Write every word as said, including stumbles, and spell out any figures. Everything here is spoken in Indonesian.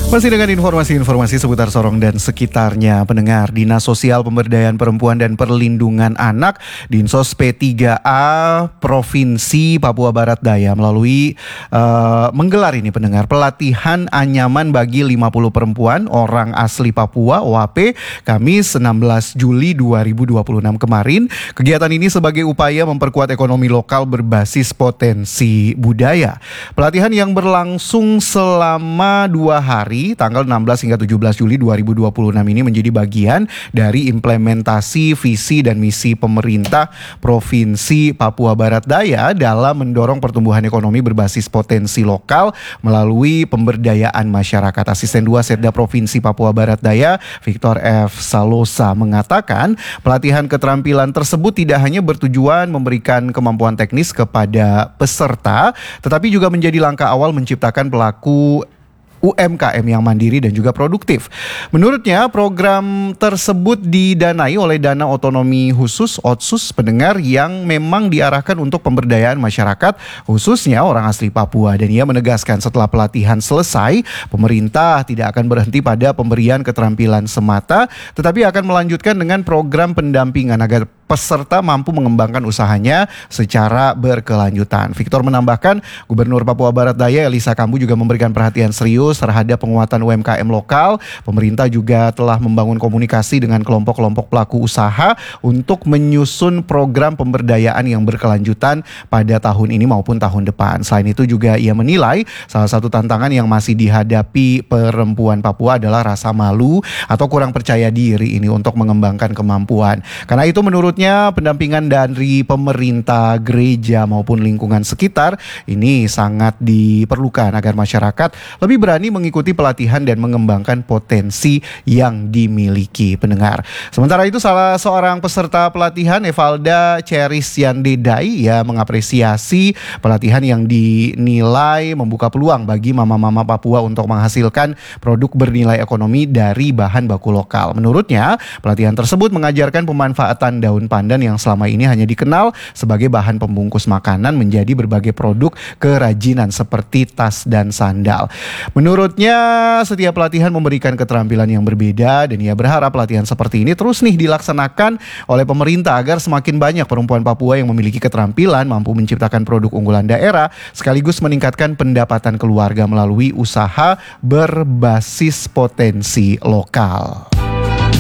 Masih dengan informasi-informasi seputar Sorong dan sekitarnya, pendengar. Dinas Sosial Pemberdayaan Perempuan dan Perlindungan Anak Dinsos P tiga A Provinsi Papua Barat Daya melalui uh, menggelar ini pendengar pelatihan anyaman bagi lima puluh perempuan orang asli Papua O A P Kamis enam belas Juli dua ribu dua puluh enam kemarin. Kegiatan ini sebagai upaya memperkuat ekonomi lokal berbasis potensi budaya. Pelatihan yang berlangsung selama dua hari tanggal enam belas hingga tujuh belas Juli dua ribu dua puluh enam ini menjadi bagian dari implementasi visi dan misi pemerintah Provinsi Papua Barat Daya dalam mendorong pertumbuhan ekonomi berbasis potensi lokal melalui pemberdayaan masyarakat. Asisten dua Setda Provinsi Papua Barat Daya Victor F. Salosa mengatakan pelatihan keterampilan tersebut tidak hanya bertujuan memberikan kemampuan teknis kepada peserta, tetapi juga menjadi langkah awal menciptakan pelaku U M K M yang mandiri dan juga produktif. Menurutnya, program tersebut didanai oleh Dana Otonomi Khusus Otsus pendengar yang memang diarahkan untuk pemberdayaan masyarakat khususnya orang asli Papua. Dan ia menegaskan setelah pelatihan selesai, pemerintah tidak akan berhenti pada pemberian keterampilan semata, tetapi akan melanjutkan dengan program pendampingan agar peserta mampu mengembangkan usahanya secara berkelanjutan. Victor menambahkan, Gubernur Papua Barat Daya Elisa Kambu juga memberikan perhatian serius terhadap penguatan U M K M lokal. Pemerintah juga telah membangun komunikasi dengan kelompok-kelompok pelaku usaha untuk menyusun program pemberdayaan yang berkelanjutan pada tahun ini maupun tahun depan. Selain itu juga ia menilai salah satu tantangan yang masih dihadapi perempuan Papua adalah rasa malu atau kurang percaya diri ini untuk mengembangkan kemampuan. Karena itu menurut pendampingan dari pemerintah, gereja maupun lingkungan sekitar ini sangat diperlukan agar masyarakat lebih berani mengikuti pelatihan dan mengembangkan potensi yang dimiliki pendengar. Sementara itu salah seorang peserta pelatihan Evalda Cherisyandedai ya mengapresiasi pelatihan yang dinilai membuka peluang bagi mama-mama Papua untuk menghasilkan produk bernilai ekonomi dari bahan baku lokal. Menurutnya, pelatihan tersebut mengajarkan pemanfaatan daun pandan yang selama ini hanya dikenal sebagai bahan pembungkus makanan menjadi berbagai produk kerajinan seperti tas dan sandal. Menurutnya, setiap pelatihan memberikan keterampilan yang berbeda dan ia berharap pelatihan seperti ini terus nih dilaksanakan oleh pemerintah agar semakin banyak perempuan Papua yang memiliki keterampilan mampu menciptakan produk unggulan daerah sekaligus meningkatkan pendapatan keluarga melalui usaha berbasis potensi lokal.